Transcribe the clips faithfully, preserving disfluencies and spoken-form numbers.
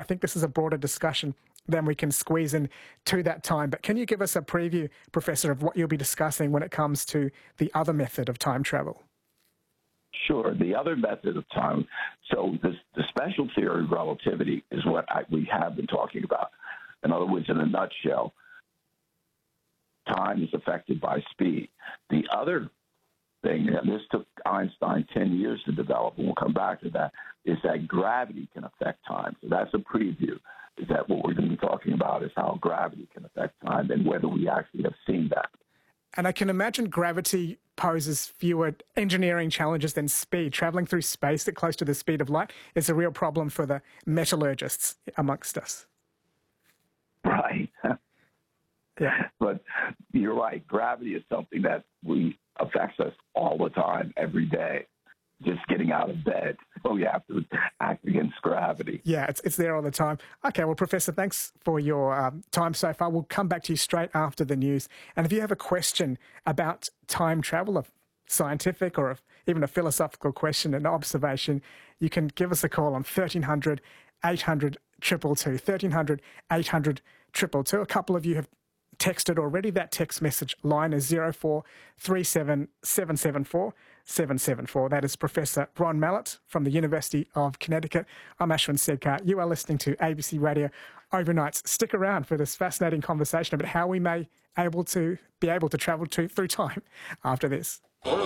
think this is a broader discussion than we can squeeze in to that time. But can you give us a preview, Professor, of what you'll be discussing when it comes to the other method of time travel? Sure. The other method of time, so this, the special theory of relativity is what I, we have been talking about. In other words, in a nutshell, time is affected by speed. The other thing, and this took Einstein ten years to develop, and we'll come back to that, is that gravity can affect time. So that's a preview, is that what we're going to be talking about is how gravity can affect time and whether we actually have seen that. And I can imagine gravity poses fewer engineering challenges than speed. Travelling through space at close to the speed of light is a real problem for the metallurgists amongst us. Right. Yeah. But you're right. Gravity is something that we affects us all the time, every day. Just getting out of bed. So we have to act against gravity. Yeah, it's it's there all the time. Okay, well, Professor, thanks for your um, time so far. We'll come back to you straight after the news. And if you have a question about time travel, a scientific or a, even a philosophical question, an observation, you can give us a call on thirteen hundred, eight hundred, two two two, thirteen hundred, eight hundred, two two two. A couple of you have texted already. That text message line is zero four three seven seven seven four seven seven four. That is Professor Ron Mallett from the University of Connecticut. I'm Ashwin Sedkar. You are listening to A B C Radio Overnights. Stick around for this fascinating conversation about how we may able to be able to travel to through time after this.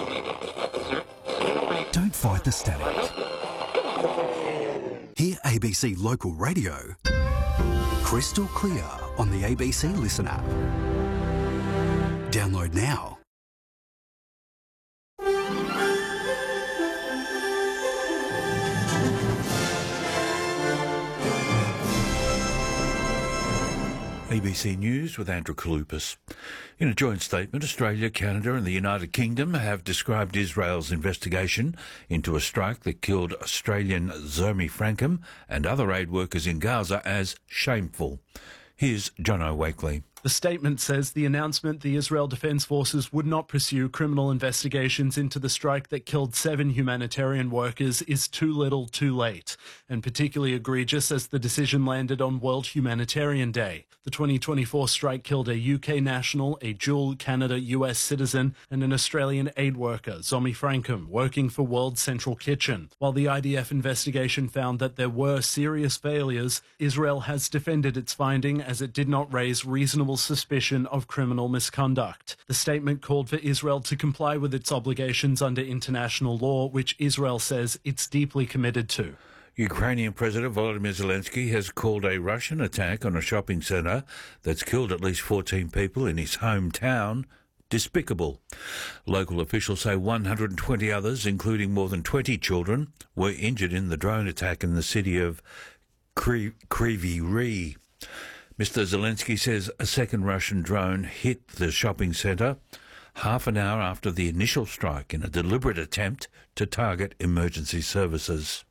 Don't fight the static. Hear A B C Local Radio crystal clear on the A B C Listen app. Download now. A B C News with Andrew Kalupas. In a joint statement, Australia, Canada and the United Kingdom have described Israel's investigation into a strike that killed Australian Zomi Frankham and other aid workers in Gaza as shameful. Here's Jono Wakely. The statement says the announcement the Israel Defense Forces would not pursue criminal investigations into the strike that killed seven humanitarian workers is too little too late, and particularly egregious as the decision landed on World Humanitarian Day. The twenty twenty-four strike killed a U K national, a dual Canada-U S citizen, and an Australian aid worker, Zomi Frankham, working for World Central Kitchen. While the I D F investigation found that there were serious failures, Israel has defended its finding as it did not raise reasonable suspicion of criminal misconduct. The statement called for Israel to comply with its obligations under international law, which Israel says it's deeply committed to. Ukrainian President Volodymyr Zelensky has called a Russian attack on a shopping centre that's killed at least fourteen people in his hometown despicable. Local officials say one hundred twenty others, including more than twenty children, were injured in the drone attack in the city of Kryvyi Rih. Mister Zelensky says a second Russian drone hit the shopping centre half an hour after the initial strike in a deliberate attempt to target emergency services.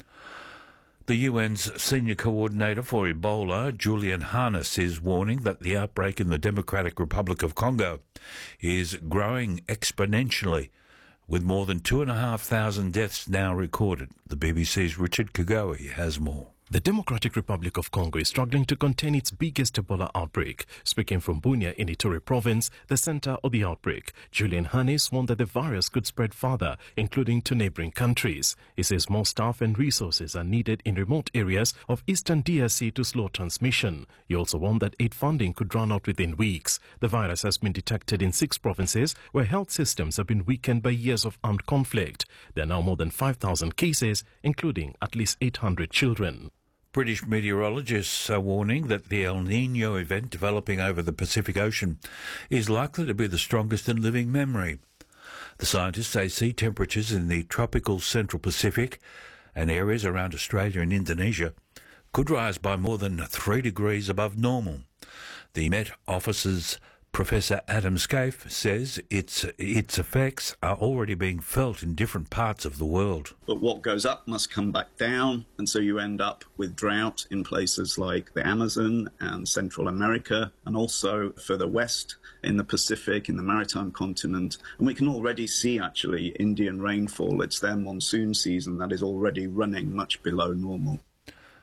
The U N's senior coordinator for Ebola, Julian Harness, is warning that the outbreak in the Democratic Republic of Congo is growing exponentially, with more than two and a half thousand deaths now recorded. The B B C's Richard Kagawa has more. The Democratic Republic of Congo is struggling to contain its biggest Ebola outbreak. Speaking from Bunia in Ituri province, the center of the outbreak, Julian Hannes warned that the virus could spread further, including to neighboring countries. He says more staff and resources are needed in remote areas of eastern D R C to slow transmission. He also warned that aid funding could run out within weeks. The virus has been detected in six provinces where health systems have been weakened by years of armed conflict. There are now more than five thousand cases, including at least eight hundred children. British meteorologists are warning that the El Niño event developing over the Pacific Ocean is likely to be the strongest in living memory. The scientists say sea temperatures in the tropical Central Pacific and areas around Australia and Indonesia could rise by more than three degrees above normal. The Met Office's Professor Adam Scaife says its its effects are already being felt in different parts of the world. But what goes up must come back down, and so you end up with drought in places like the Amazon and Central America, and also further west in the Pacific, in the maritime continent. And we can already see, actually, Indian rainfall. It's their monsoon season that is already running much below normal.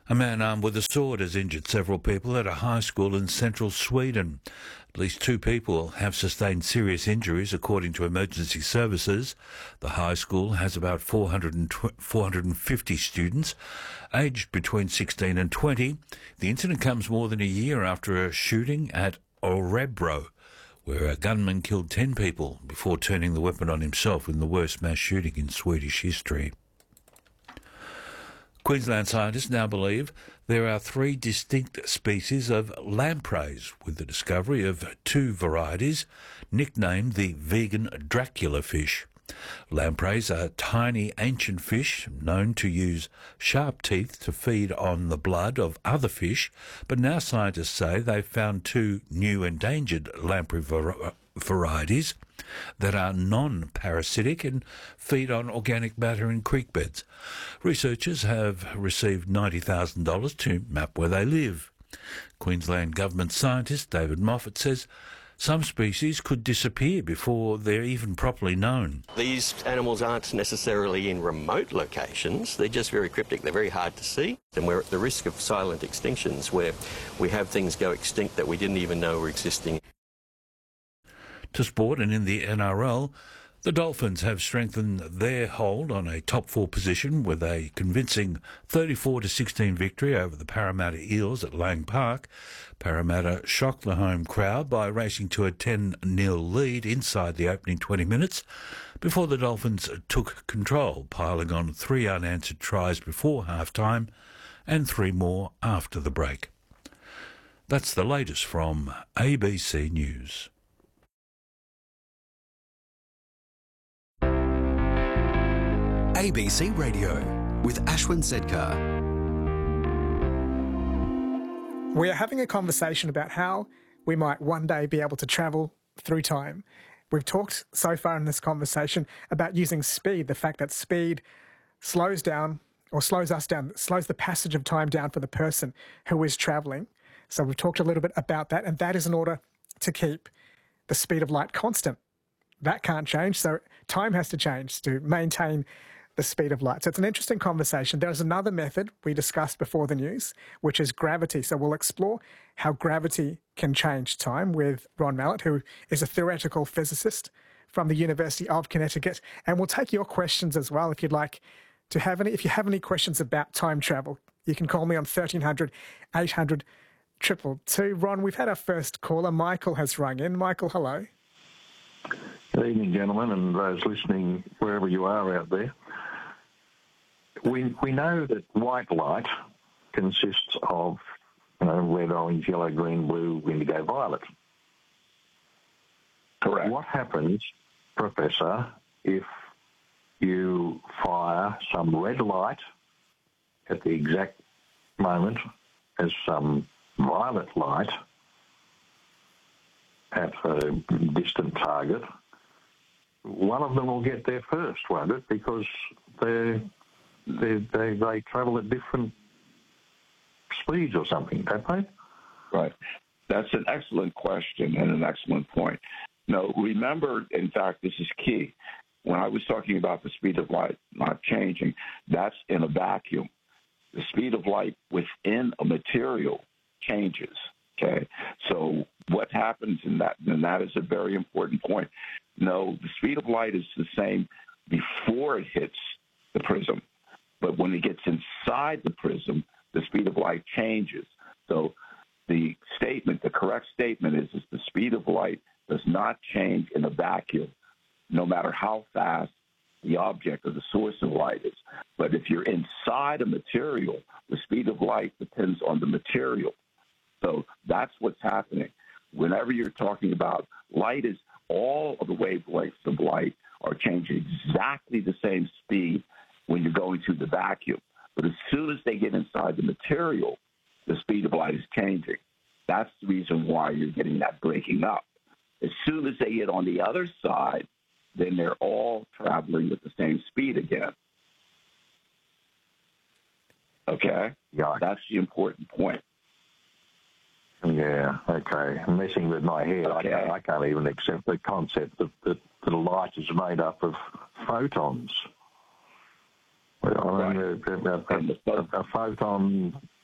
A man armed with a sword has injured several people at a high school in central Sweden. At least two people have sustained serious injuries, according to emergency services. The high school has about four hundred fifty students, aged between sixteen and twenty. The incident comes more than a year after a shooting at Örebro, where a gunman killed ten people before turning the weapon on himself in the worst mass shooting in Swedish history. Queensland scientists now believe there are three distinct species of lampreys, with the discovery of two varieties, nicknamed the vegan Dracula fish. Lampreys are tiny ancient fish known to use sharp teeth to feed on the blood of other fish, but now scientists say they've found two new endangered lamprey var- varieties that are non-parasitic and feed on organic matter in creek beds. Researchers have received ninety thousand dollars to map where they live. Queensland Government scientist David Moffat says some species could disappear before they're even properly known. These animals aren't necessarily in remote locations. They're just very cryptic. They're very hard to see. And we're at the risk of silent extinctions, where we have things go extinct that we didn't even know were existing. To sport, and in the N R L, the Dolphins have strengthened their hold on a top four position with a convincing thirty-four to sixteen victory over the Parramatta Eels at Lang Park. Parramatta shocked the home crowd by racing to a ten nil lead inside the opening twenty minutes before the Dolphins took control, piling on three unanswered tries before half-time and three more after the break. That's the latest from A B C News. A B C Radio with Ashwin Sedkar. We are having a conversation about how we might one day be able to travel through time. We've talked so far in this conversation about using speed, the fact that speed slows down or slows us down, slows the passage of time down for the person who is travelling. So we've talked a little bit about that, and that is in order to keep the speed of light constant. That can't change, so time has to change to maintain the speed of light. So it's an interesting conversation. There's another method we discussed before the news, which is gravity. So we'll explore how gravity can change time with Ron Mallett, who is a theoretical physicist from the University of Connecticut. And we'll take your questions as well if you'd like to have any. If you have any questions about time travel, you can call me on thirteen hundred, eight hundred, two two two. Ron, we've had our first caller. Michael has rung in. Michael, hello. Good evening, gentlemen, and those listening wherever you are out there. We we know that white light consists of, you know, red, orange, yellow, green, blue, indigo, violet. Correct. What happens, Professor, if you fire some red light at the exact moment as some violet light at a distant target? One of them will get there first, won't it? Because they're They, they they travel at different speeds or something, don't they? Right. That's an excellent question and an excellent point. No, remember, in fact, this is key. When I was talking about the speed of light not changing, that's in a vacuum. The speed of light within a material changes, okay? So what happens in that, and that is a very important point. No, the speed of light is the same before it hits the prism. But when it gets inside the prism, the speed of light changes. So the statement, the correct statement is, is the speed of light does not change in a vacuum, no matter how fast the object or the source of light is. But if you're inside a material, the speed of light depends on the material. So that's what's happening. Whenever you're talking about light, is all of the wavelengths of light are changing exactly the same speed when you're going through the vacuum. But as soon as they get inside the material, the speed of light is changing. That's the reason why you're getting that breaking up. As soon as they get on the other side, then they're all traveling with the same speed again. Okay? Yeah. That's the important point. Yeah, okay. I'm messing with my head. Okay. I, can't, I can't even accept the concept that, that, that light is made up of photons. I mean, Right. a, a, a, a, a photon